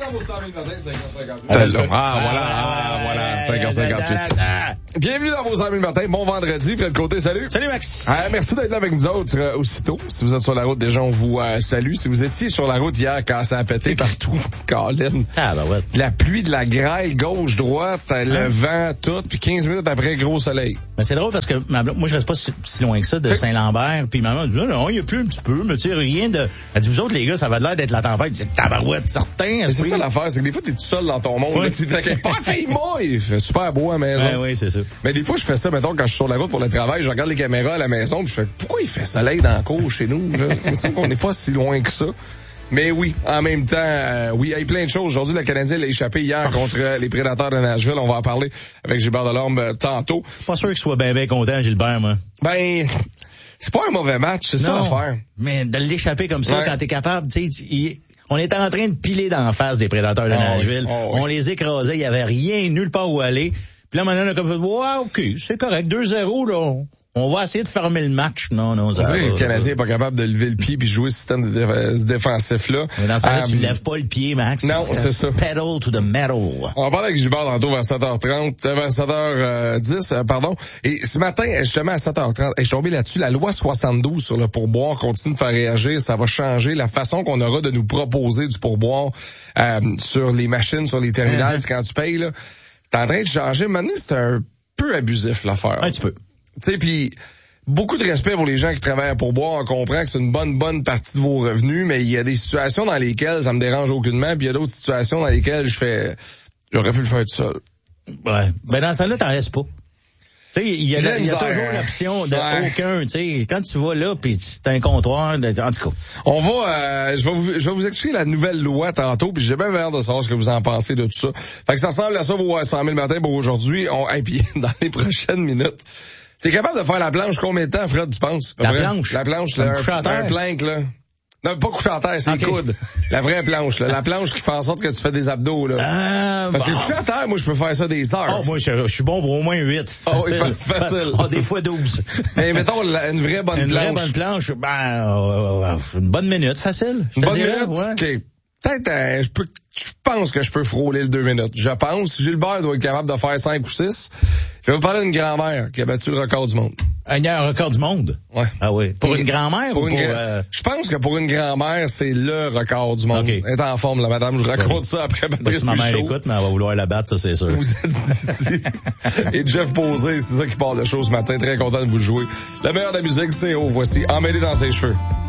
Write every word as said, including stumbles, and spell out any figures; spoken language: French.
dans vos cent mille matins, cinq heures cinquante-huit. Ah, voilà, ah, voilà, cinq heures cinquante-huit. Bienvenue dans vos cent mille matins. Bon vendredi. Fred Côté, salut. Salut, Max. Ah, merci d'être là avec nous autres euh, aussitôt. Si vous êtes sur la route, déjà, on vous euh, salue. Si vous étiez sur la route hier quand ça a pété partout, Colin. Ah, ben ouais. De la pluie, de la grêle, gauche, droite, hein? Le vent, tout. Puis quinze minutes après, gros soleil. Mais c'est drôle parce que ma blonde, moi, je reste pas si, si loin que ça de Saint-Lambert. Puis ma maman dit, non, non, il y a plus un petit peu, mais tu sais, rien de... Elle dit, vous autres, les gars, ça va de l'air d'être la tempête. Je dis, tabarouette, certain. C'est ça l'affaire, c'est que des fois, t'es tout seul dans ton monde. Ouais. Là, tu dis, pas fait moi, il fait super beau à la maison. Ben oui, c'est ça. Mais des fois, je fais ça, mettons, quand je suis sur la route pour le travail, je regarde les caméras à la maison, puis je fais, pourquoi il fait soleil dans le cours chez nous? Là? Il me semble qu'on n'est pas si loin que ça. Mais oui, en même temps, euh, oui, il y a plein de choses. Aujourd'hui, le Canadien l'a échappé hier contre les Prédateurs de Nashville. On va en parler avec Gilbert Delorme euh, tantôt. Pas sûr qu'il soit bien, bien content, Gilbert, moi. Ben, c'est pas un mauvais match, c'est ça l'affaire. Mais de l'échapper comme ça, ouais. Quand t'es capable, tu sais, il... on était en train de piler d'en face des Prédateurs de oh, Nashville. Oui. Oh, oui. On les écrasait, il y avait rien, nulle part où aller. Puis là, maintenant, on a comme fait, ouais, OK, c'est correct, deux zéro, là. On va essayer de fermer le match. Non, non, ça va. Le Canadien n'est pas capable de lever le pied puis jouer ce système de dé- défensif-là. Mais dans ce cas-là, um, tu lèves pas le pied, Max. Non, c'est ça. Pedal to the metal. On va parler avec Gilbert tantôt vers sept heures trente, vers sept heures dix, euh, pardon. Et ce matin, justement, à sept heures trente, je suis tombé là-dessus, la loi soixante-douze sur le pourboire continue de faire réagir. Ça va changer la façon qu'on aura de nous proposer du pourboire euh, sur les machines, sur les terminales, quand tu payes, là. C'est en train de changer. Maintenant, c'est un peu abusif, l'affaire. Un petit peu. Tu sais, puis... Beaucoup de respect pour les gens qui travaillent à pourboire. On comprend que c'est une bonne, bonne partie de vos revenus, mais il y a des situations dans lesquelles ça me dérange aucunement, puis il y a d'autres situations dans lesquelles je fais, j'aurais pu le faire tout seul. Ouais. Ben, dans ça là, t'en restes pas. Tu sais, il y a, la, il y a toujours l'option de ouais. aucun, tu sais. Quand tu vas là, puis c'est un comptoir, de, en tout cas. On va, euh, je vais vous, je vais vous expliquer la nouvelle loi tantôt, puis j'ai bien hâte de savoir ce que vous en pensez de tout ça. Fait que ça ressemble à ça, vos cent mille matins pour aujourd'hui. On, et puis, dans les prochaines minutes, t'es capable de faire la planche combien de temps, Fred, tu penses? La vrai? planche? La planche, là, un, un plank, là. Non, pas coucher à terre, c'est okay. Le coude. La vraie planche, là. La planche qui fait en sorte que tu fais des abdos, là. Ah, Parce bon. que coucher à terre, moi, je peux faire ça des heures. Oh, moi, je, je suis bon pour au moins huit. Oh, oui, facile. Oh, des fois douze. Mais mettons, la, une vraie bonne une planche. Une vraie bonne planche, ben, euh, une bonne minute, facile. Une bonne dirais, minute? Ouais. OK. Peut-être, euh, je peux, je pense que je peux frôler le deux minutes. Je pense. Gilbert doit être capable de faire cinq ou six. Je vais vous parler d'une grand-mère qui a battu le record du monde. Un, un record du monde? Ouais. Ah oui. Pour une, une grand-mère pour ou une pour... gra- euh... Je pense que pour une grand-mère, c'est le record du monde. Okay. Elle est en forme, là, madame. Je vous raconte ouais. ça après Patrice bah, si ma mère Michaud. écoute, mais elle va vouloir la battre, ça, c'est sûr. Vous êtes ici. Et Jeff Posé, c'est ça qui parle de show ce matin. Très content de vous le jouer. La meilleure de la musique, c'est oh, voici Emmêlé dans ses cheveux.